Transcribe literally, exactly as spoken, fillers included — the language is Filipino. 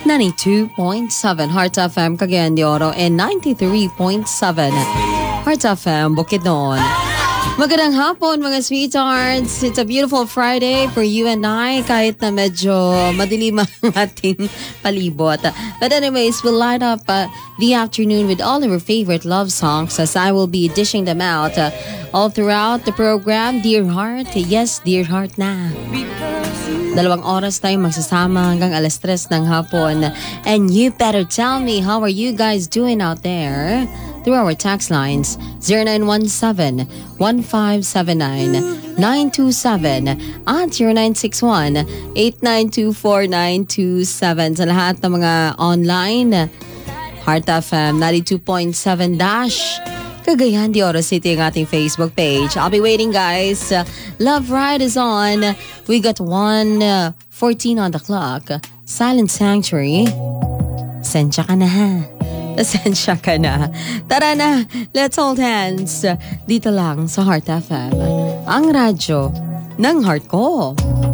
ninety-two point seven Heart F M Cagayan de Oro and ninety-three point seven Heart F M Bukidnon. Magandang hapon mga sweethearts. It's a beautiful Friday for you and I kahit na medyo madilim ang ating palibot. But anyways, we'll light up uh, the afternoon with all of our favorite love songs as I will be dishing them out uh, all throughout the program. Dear Heart, yes, Dear Heart na. Dalawang oras tayong magsasama hanggang alas tres ng hapon. And you better tell me, how are you guys doing out there? Through our text lines, zero nine one seven, one five seven nine, nine two seven at zero nine six one, eight nine two four nine two seven. Sa lahat ng mga online, Heart F M ninety-two point seven Dash Cagayan de Oro City ang ating Facebook page. I'll be waiting, guys. Love Ride is on. We got one fourteen on the clock. Silent Sanctuary. Sensya ka na ha. Sensya ka na. Tara na, let's hold hands. Dito lang sa Heart F M. Ang radyo ng heart ko.